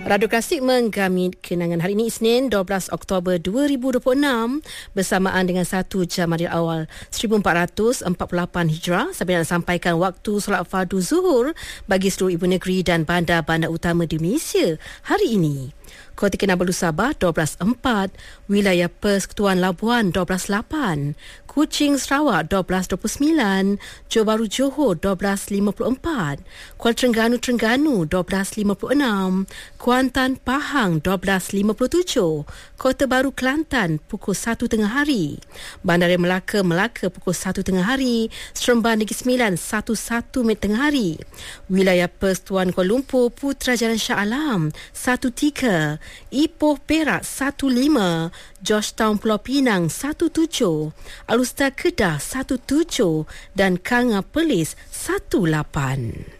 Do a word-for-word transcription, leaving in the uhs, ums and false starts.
Radio Klasik menggami kenangan hari ini Isnin dua belas Oktober dua ribu dua puluh enam bersamaan dengan satu Jamadil Awal seribu empat ratus empat puluh lapan Hijrah. Sambil nak sampaikan waktu solat fardu zuhur bagi seluruh ibu negeri dan bandar-bandar utama di Malaysia hari ini. Kota Kinabalu Sabah dua belas empat, Wilayah Persekutuan Labuan dua belas lapan, Kuching Sarawak dua belas dua puluh sembilan, Johor Bahru Johor dua belas lima puluh empat, Kuala Terengganu Terengganu dua belas lima puluh enam, Kuantan Pahang dua belas lima puluh tujuh, Kota Baru Kelantan pukul satu tengah hari, Bandaraya Melaka Melaka pukul satu tengah hari, Seremban Negeri Sembilan satu satu minit tengah hari, Wilayah Persekutuan Kuala Lumpur Putrajaya Shah Alam satu tiga, Ipoh Perak satu lima, Georgetown Pulau Pinang satu tujuh, Alustar Kedah satu tujuh dan Kanga Perlis satu lapan.